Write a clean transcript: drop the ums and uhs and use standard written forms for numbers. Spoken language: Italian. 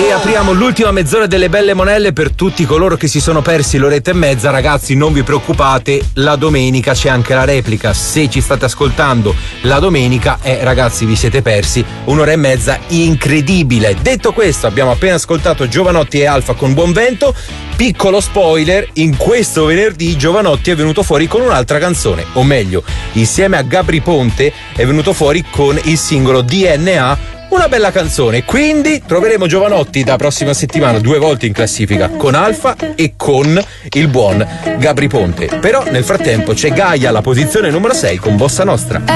E apriamo l'ultima mezz'ora delle belle monelle per tutti coloro che si sono persi l'oretta e mezza. Ragazzi, non vi preoccupate, la domenica c'è anche la replica. Se ci state ascoltando la domenica, ragazzi, vi siete persi un'ora e mezza incredibile. Detto questo, abbiamo appena ascoltato Jovanotti e Alfa con Buon Vento. Piccolo spoiler, in questo venerdì Jovanotti è venuto fuori con un'altra canzone, o meglio, insieme a Gabry Ponte è venuto fuori con il singolo DNA. Una bella canzone, quindi troveremo Jovanotti da prossima settimana 2 volte in classifica con Alfa e con il buon Gabry Ponte. Però nel frattempo c'è Gaia alla posizione numero 6 con Bossa Nostra.